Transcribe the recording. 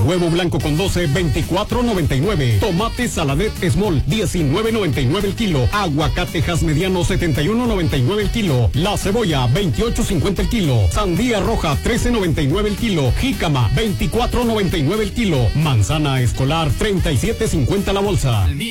Huevo blanco con 12, 24.99. Tomate saladet small, 19.99 el kilo. Aguacatejas mediano, 71.99 el kilo. La cebolla, 28.50 el kilo. Sandía roja, 13.99 el kilo. Jícama, 24.99 el kilo. Manzana escolar, 37.50 la bolsa.